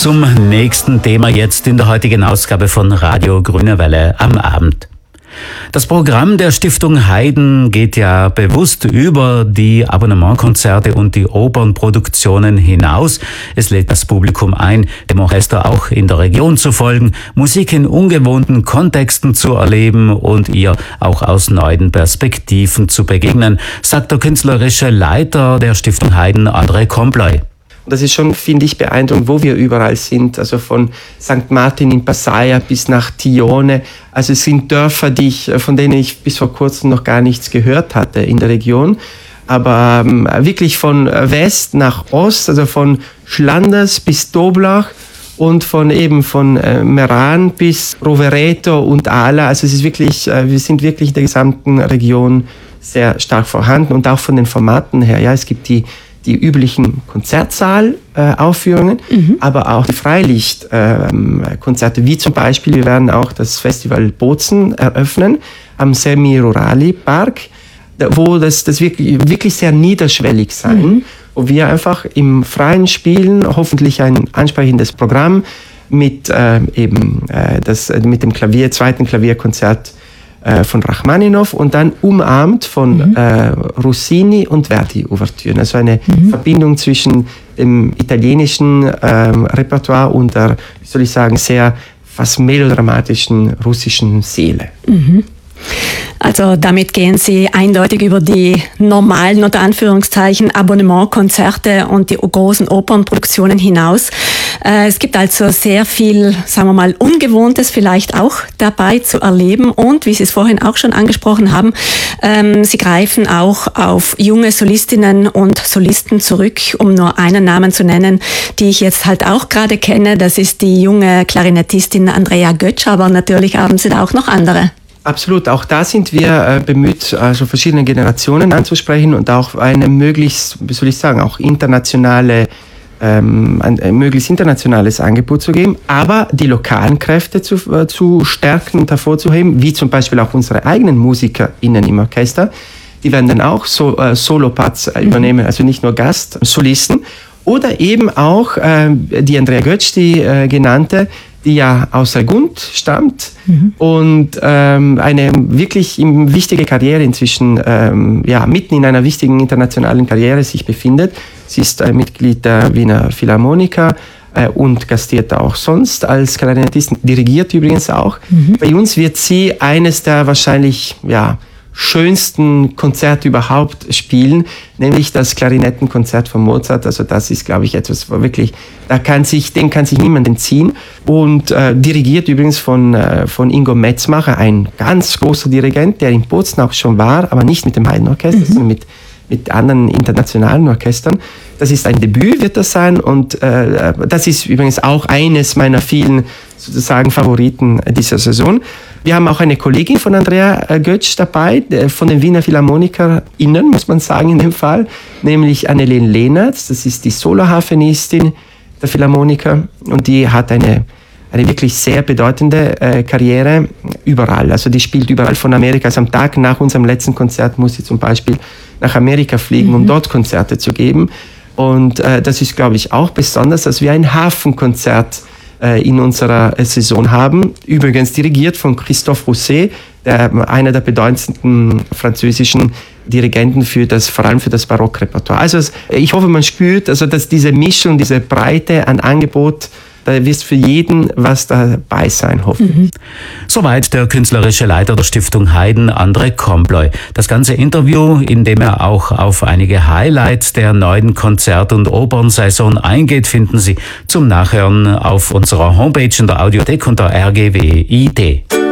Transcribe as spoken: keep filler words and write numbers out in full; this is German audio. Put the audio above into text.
zum nächsten Thema jetzt in der heutigen Ausgabe von Radio Grüne Welle am Abend. Das Programm der Stiftung Haydn geht ja bewusst über die Abonnementkonzerte und die Opernproduktionen hinaus. Es lädt das Publikum ein, dem Orchester auch in der Region zu folgen, Musik in ungewohnten Kontexten zu erleben und ihr auch aus neuen Perspektiven zu begegnen, sagt der künstlerische Leiter der Stiftung Haydn, André Combleu. Das ist schon, finde ich, beeindruckend, wo wir überall sind. Also von Sankt Martin in Passaia bis nach Tione. Also es sind Dörfer, die ich, von denen ich bis vor kurzem noch gar nichts gehört hatte in der Region. Aber ähm, wirklich von West nach Ost, also von Schlanders bis Toblach und von eben von äh, Meran bis Rovereto und Ala. Also es ist wirklich, äh, wir sind wirklich in der gesamten Region sehr stark vorhanden und auch von den Formaten her. Ja, es gibt die die üblichen Konzertsaalaufführungen, äh, mhm. aber auch die Freilichtkonzerte, äh, wie zum Beispiel, wir werden auch das Festival Bozen eröffnen am Semi-Rurali Park, wo das, das wirklich, wirklich sehr niederschwellig sein, mhm. wo wir einfach im Freien spielen, hoffentlich ein ansprechendes Programm mit äh, eben äh, das, mit dem Klavier, zweiten Klavierkonzert von Rachmaninow und dann umarmt von mhm. äh, Rossini und Verdi-Ouvertüren. Also eine mhm. Verbindung zwischen dem italienischen ähm, Repertoire und der, wie soll ich sagen, sehr fast melodramatischen russischen Seele. Mhm. Also damit gehen Sie eindeutig über die normalen, unter Anführungszeichen, Abonnementkonzerte und die großen Opernproduktionen hinaus. Es gibt also sehr viel, sagen wir mal, Ungewohntes vielleicht auch dabei zu erleben und, wie Sie es vorhin auch schon angesprochen haben, Sie greifen auch auf junge Solistinnen und Solisten zurück, um nur einen Namen zu nennen, die ich jetzt halt auch gerade kenne. Das ist die junge Klarinettistin Andrea Götsch, aber natürlich haben Sie da auch noch andere. Absolut, auch da sind wir äh, bemüht, also verschiedene Generationen anzusprechen und auch eine möglichst, wie soll ich sagen, auch internationale, ähm, ein, ein möglichst internationales Angebot zu geben, aber die lokalen Kräfte zu, äh, zu stärken und hervorzuheben, wie zum Beispiel auch unsere eigenen MusikerInnen im Orchester. Die werden dann auch so, äh, Soloparts äh, übernehmen, also nicht nur Gastsolisten. Oder eben auch äh, die Andrea Götsch, die äh, genannte, die ja aus Saargund stammt mhm. und ähm, eine wirklich wichtige Karriere inzwischen, ähm, ja, mitten in einer wichtigen internationalen Karriere sich befindet. Sie ist äh, Mitglied der Wiener Philharmoniker äh, und gastiert auch sonst als Klarinettistin, dirigiert übrigens auch. Mhm. Bei uns wird sie eines der wahrscheinlich, ja, schönsten Konzerte überhaupt spielen, nämlich das Klarinettenkonzert von Mozart. Also das ist, glaube ich, etwas, wo wirklich, da kann sich, dem kann sich niemand entziehen. Und äh, dirigiert übrigens von, äh, von Ingo Metzmacher, ein ganz großer Dirigent, der in Bozen auch schon war, aber nicht mit dem Haydn-Orchester, mhm. sondern mit, mit anderen internationalen Orchestern. Das ist ein Debüt, wird das sein. Und äh, das ist übrigens auch eines meiner vielen sozusagen Favoriten dieser Saison. Wir haben auch eine Kollegin von Andrea Götsch dabei, von den Wiener PhilharmonikerInnen, muss man sagen in dem Fall, nämlich Annelene Lehnertz. Das ist die Soloharfenistin der Philharmoniker und die hat eine, eine wirklich sehr bedeutende äh, Karriere überall. Also die spielt überall von Amerika. Also am Tag nach unserem letzten Konzert muss sie zum Beispiel nach Amerika fliegen, mhm. um dort Konzerte zu geben. Und äh, das ist, glaube ich, auch besonders, dass wir ein Hafenkonzert in unserer Saison haben. Übrigens dirigiert von Christophe Rousset, der, einer der bedeutendsten französischen Dirigenten für das, vor allem für das Barockrepertoire. Also ich hoffe, man spürt, also dass diese Mischung, diese Breite an Angebot, da wird für jeden was dabei sein, hoffentlich. Mhm. Soweit der künstlerische Leiter der Stiftung Haydn, André Combleu. Das ganze Interview, in dem er auch auf einige Highlights der neuen Konzert- und Opernsaison eingeht, finden Sie zum Nachhören auf unserer Homepage in der Audiothek unter r g w punkt i t.